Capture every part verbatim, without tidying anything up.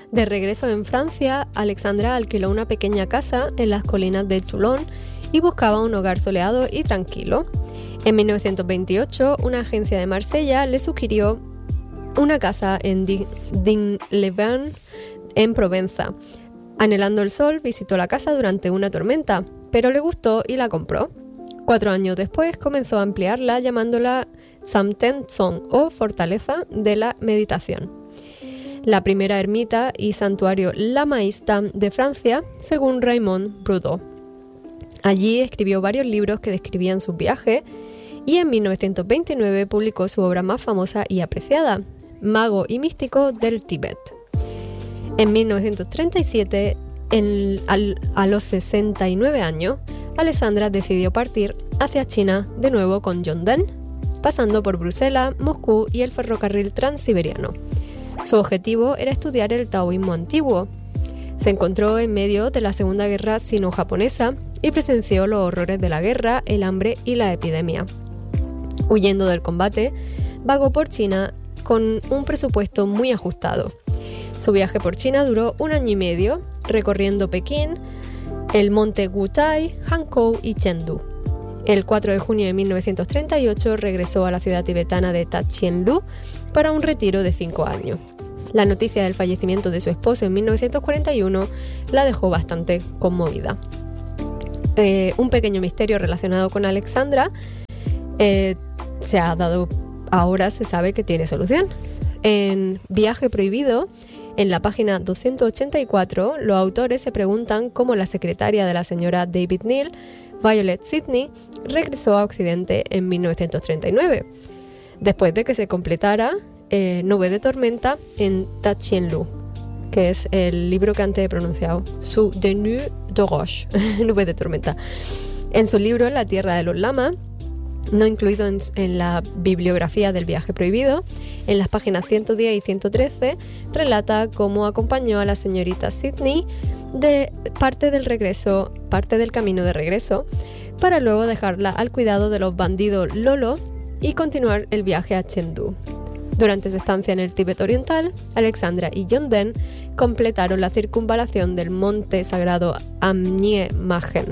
De regreso en Francia, Alexandra alquiló una pequeña casa en las colinas de Toulon y buscaba un hogar soleado y tranquilo. En mil novecientos veintiocho, una agencia de Marsella le sugirió una casa en Digne-les-Bains, en Provenza. Anhelando el sol, visitó la casa durante una tormenta, pero le gustó y la compró. Cuatro años después comenzó a ampliarla llamándola Samten-Tsong o Fortaleza de la Meditación, la primera ermita y santuario lamaísta de Francia, según Raymond Brudot. Allí escribió varios libros que describían sus viajes y en mil novecientos veintinueve publicó su obra más famosa y apreciada, Mago y místico del Tíbet. En mil novecientos treinta y siete, en, al, a los sesenta y nueve años, Alexandra decidió partir hacia China de nuevo con John Dehn, pasando por Bruselas, Moscú y el ferrocarril transiberiano. Su objetivo era estudiar el taoísmo antiguo. Se encontró en medio de la Segunda Guerra Sino-Japonesa y presenció los horrores de la guerra, el hambre y la epidemia. Huyendo del combate, vagó por China con un presupuesto muy ajustado. Su viaje por China duró un año y medio, recorriendo Pekín, el monte Wutai, Hankou y Chengdu. El cuatro de junio de mil novecientos treinta y ocho regresó a la ciudad tibetana de Tatianlu para un retiro de cinco años. La noticia del fallecimiento de su esposo en mil novecientos cuarenta y uno la dejó bastante conmovida. Eh, un pequeño misterio relacionado con Alexandra eh, se ha dado, ahora se sabe que tiene solución. En Viaje Prohibido, en la página doscientos ochenta y cuatro, los autores se preguntan cómo la secretaria de la señora David Neal, Violet Sidney, regresó a Occidente en mil novecientos treinta y nueve, después de que se completara eh, Nube de Tormenta en Tatianlu, que es el libro que antes he pronunciado, Sous des nues de roche, Nube de Tormenta. En su libro La Tierra de los Lamas, no incluido en, en la bibliografía del Viaje Prohibido, en las páginas ciento diez y ciento trece, relata cómo acompañó a la señorita Sidney de parte del regreso, parte del camino de regreso, para luego dejarla al cuidado de los bandidos Lolo y continuar el viaje a Chengdu. Durante su estancia en el Tíbet oriental, Alexandra y John Dehn completaron la circunvalación del monte sagrado Amnie Magen.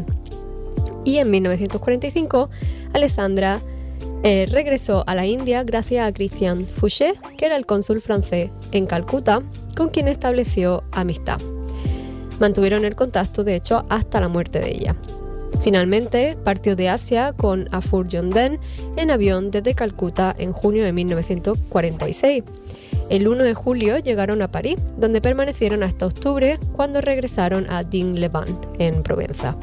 Y en mil novecientos cuarenta y cinco, Alexandra eh, regresó a la India gracias a Christian Fouché, que era el cónsul francés en Calcuta, con quien estableció amistad. Mantuvieron el contacto, de hecho, hasta la muerte de ella. Finalmente, partió de Asia con Afur John Dehn en avión desde Calcuta en junio de mil novecientos cuarenta y seis. El uno de julio llegaron a París, donde permanecieron hasta octubre, cuando regresaron a Digne-les-Bains, en Provenza.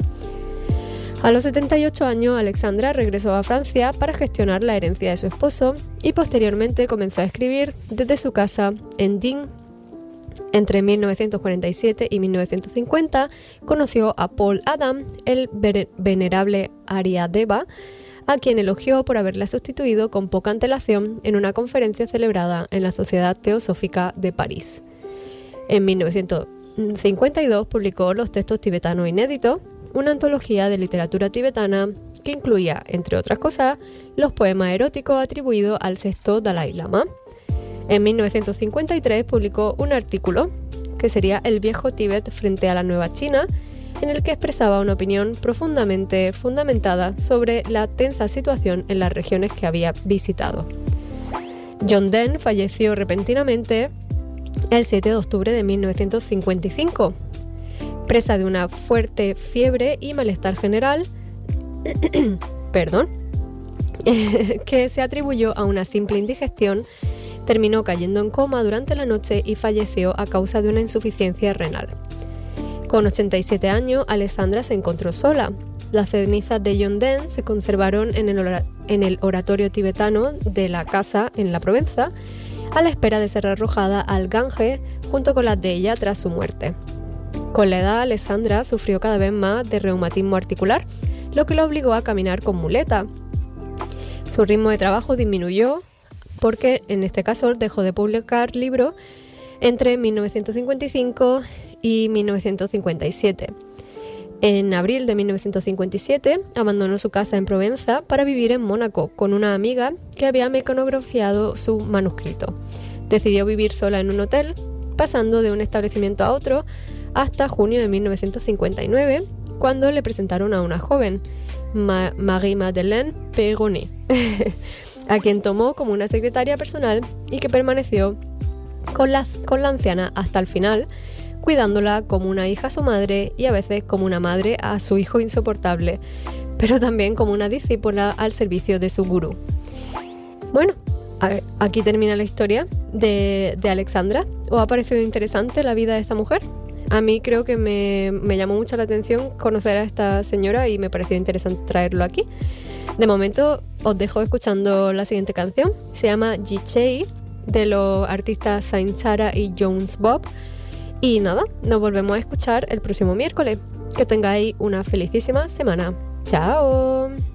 A los setenta y ocho años, Alexandra regresó a Francia para gestionar la herencia de su esposo y posteriormente comenzó a escribir desde su casa en Digne. Entre mil novecientos cuarenta y siete y mil novecientos cincuenta conoció a Paul Adam, el venerable Aryadeva, a quien elogió por haberla sustituido con poca antelación en una conferencia celebrada en la Sociedad Teosófica de París. En mil novecientos cincuenta y dos publicó Los textos tibetanos inéditos, una antología de literatura tibetana que incluía, entre otras cosas, los poemas eróticos atribuidos al sexto Dalai Lama. En mil novecientos cincuenta y tres publicó un artículo, que sería El viejo Tíbet frente a la nueva China, en el que expresaba una opinión profundamente fundamentada sobre la tensa situación en las regiones que había visitado. John Dehn falleció repentinamente el siete de octubre de mil novecientos cincuenta y cinco, presa de una fuerte fiebre y malestar general, perdón, que se atribuyó a una simple indigestión. Terminó cayendo en coma durante la noche y falleció a causa de una insuficiencia renal. Con ochenta y siete años, Alexandra se encontró sola. Las cenizas de John Dehn se conservaron en el, ora- en el oratorio tibetano de la casa en la Provenza, a la espera de ser arrojada al Ganges junto con las de ella tras su muerte. Con la edad, Alexandra sufrió cada vez más de reumatismo articular, lo que la obligó a caminar con muleta. Su ritmo de trabajo disminuyó porque, en este caso, dejó de publicar libros entre mil novecientos cincuenta y cinco y mil novecientos cincuenta y siete. En abril de mil novecientos cincuenta y siete abandonó su casa en Provenza para vivir en Mónaco con una amiga que había mecanografiado su manuscrito. Decidió vivir sola en un hotel pasando de un establecimiento a otro hasta junio de mil novecientos cincuenta y nueve, cuando le presentaron a una joven, Ma- Marie-Madeleine Perronnet, a quien tomó como una secretaria personal y que permaneció con la, con la anciana hasta el final, cuidándola como una hija a su madre y a veces como una madre a su hijo insoportable, pero también como una discípula al servicio de su gurú. Bueno, aquí termina la historia de, de Alexandra. ¿Os ha parecido interesante la vida de esta mujer? A mí creo que me, me llamó mucho la atención conocer a esta señora y me pareció interesante traerlo aquí. De momento os dejo escuchando la siguiente canción. Se llama G-Chey, de los artistas Saint Sarah y Jones Bob. Y nada, nos volvemos a escuchar el próximo miércoles. Que tengáis una felicísima semana. ¡Chao!